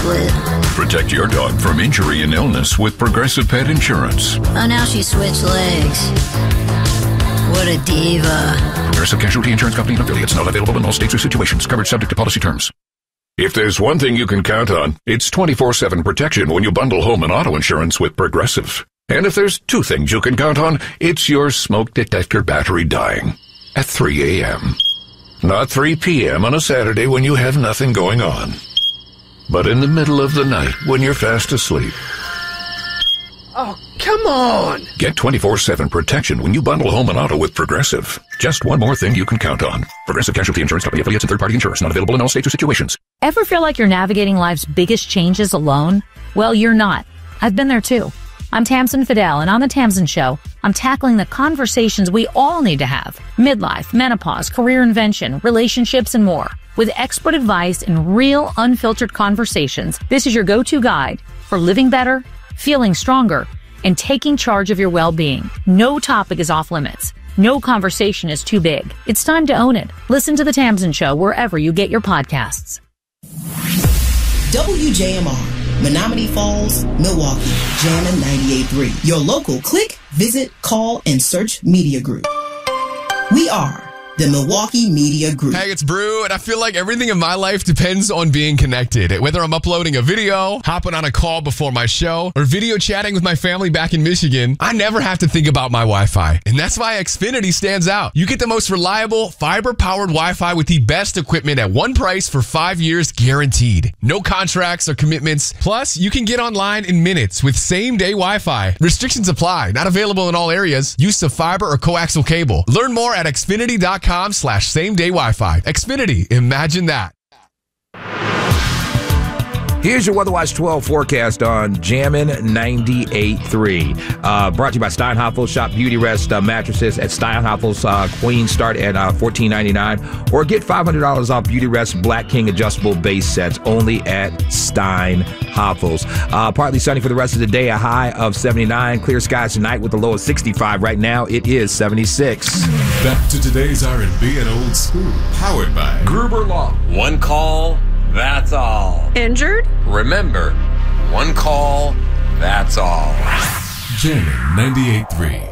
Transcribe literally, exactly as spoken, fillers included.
split. Protect your dog from injury and illness with Progressive Pet Insurance. Oh, now she switched legs. What a diva. Progressive Casualty Insurance Company and affiliates. Not available in all states or situations. Covered subject to policy terms. If there's one thing you can count on, it's twenty-four seven protection when you bundle home and auto insurance with Progressive. And if there's two things you can count on, it's your smoke detector battery dying at three a.m. Not three p.m. on a Saturday when you have nothing going on, but in the middle of the night when you're fast asleep. Oh, come on! Get twenty-four seven protection when you bundle home and auto with Progressive. Just one more thing you can count on. Progressive Casualty Insurance Company affiliates and third-party insurance. Not available in all states or situations. Ever feel like you're navigating life's biggest changes alone? Well, you're not. I've been there too. I'm Tamsin Fidel, and on The Tamsin Show, I'm tackling the conversations we all need to have. Midlife, menopause, career invention, relationships, and more. With expert advice and real, unfiltered conversations, this is your go-to guide for living better, feeling stronger, and taking charge of your well-being. No topic is off limits. No conversation is too big. It's time to own it. Listen to The Tamsin Show wherever you get your podcasts. W J M R, Menominee Falls, Milwaukee, Jammin' ninety-eight point three. Your local click, visit, call, and search media group. We are the Milwaukee Media Group. Hey, it's Brew, and I feel like everything in my life depends on being connected. Whether I'm uploading a video, hopping on a call before my show, or video chatting with my family back in Michigan, I never have to think about my Wi-Fi. And that's why Xfinity stands out. You get the most reliable, fiber-powered Wi-Fi with the best equipment at one price for five years guaranteed. No contracts or commitments. Plus, you can get online in minutes with same-day Wi-Fi. Restrictions apply. Not available in all areas. Use of fiber or coaxial cable. Learn more at Xfinity dot com slash same day Wi-Fi. Xfinity, imagine that. Here's your Weatherwatch twelve forecast on Jammin' ninety-eight point three. Uh, brought to you by Steinhafels. Shop Beauty Rest uh, mattresses at Steinhafels. Uh, Queen start at uh, fourteen ninety-nine, or get five hundred dollars off Beauty Rest Black King adjustable base sets only at Steinhafels. Uh, partly sunny for the rest of the day. A high of seventy-nine. Clear skies tonight with a low of sixty-five. Right now it is seventy-six. Back to today's R and B and old school. Powered by Gruber Law. One call. That's all. Injured? Remember, one call, that's all. Jammin' ninety-eight point three.